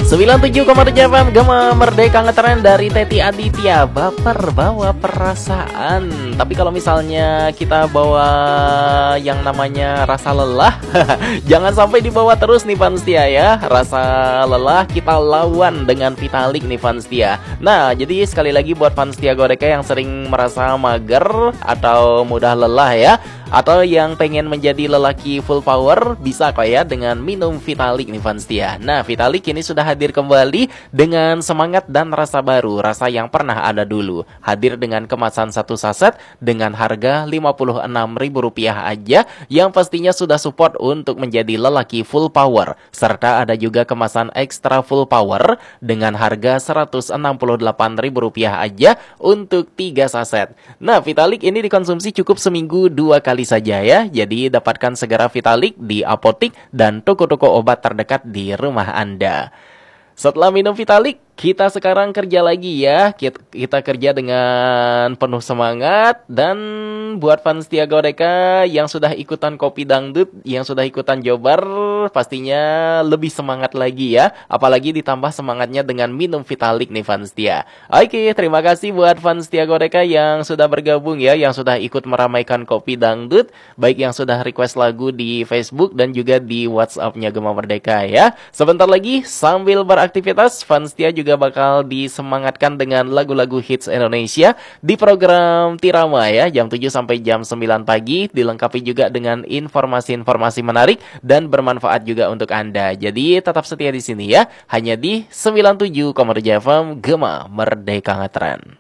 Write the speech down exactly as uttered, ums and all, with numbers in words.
sembilan puluh tujuh koma tujuh F M Gema Merdeka Ngetren dari Teti Aditya. Baper bawa perasaan. Tapi kalau misalnya kita bawa yang namanya rasa lelah jangan sampai dibawa terus nih Fanstia ya. Rasa lelah kita lawan dengan Vitalik nih Fanstia. Nah jadi sekali lagi buat Fanstia Godeka yang sering merasa mager atau mudah lelah ya, atau yang pengen menjadi lelaki full power, bisa kok ya dengan minum Vitalik nih Fanstia. Nah Vitalik ini sudah hadir kembali dengan semangat dan rasa baru, rasa yang pernah ada dulu. Hadir dengan kemasan satu saset dengan harga lima puluh enam ribu rupiah aja, yang pastinya sudah support untuk menjadi lelaki full power. Serta ada juga kemasan ekstra full power dengan harga seratus enam puluh delapan ribu rupiah aja untuk tiga saset. Nah Vitalik ini dikonsumsi cukup seminggu dua kali saja ya. Jadi dapatkan segera Vitalik di apotik dan toko-toko obat terdekat di rumah Anda. Setelah minum Vitalik, kita sekarang kerja lagi ya. Kita, kita kerja dengan penuh semangat. Dan buat Fanstia Godeka yang sudah ikutan Kopi Dangdut, yang sudah ikutan Jobar, pastinya lebih semangat lagi ya. Apalagi ditambah semangatnya dengan minum Vitalik nih Fanstia. Oke, terima kasih buat Fanstia Godeka yang sudah bergabung ya, yang sudah ikut meramaikan Kopi Dangdut, baik yang sudah request lagu di Facebook dan juga di WhatsApp-nya Gema Merdeka ya. Sebentar lagi sambil beraktivitas, Fanstia juga bakal disemangatkan dengan lagu-lagu hits Indonesia di program Tirama ya, jam tujuh sampai jam sembilan pagi, dilengkapi juga dengan informasi-informasi menarik dan bermanfaat juga untuk Anda. Jadi tetap setia di sini ya, hanya di sembilan puluh tujuh koma tujuh F M Gema Merdeka Ngetren.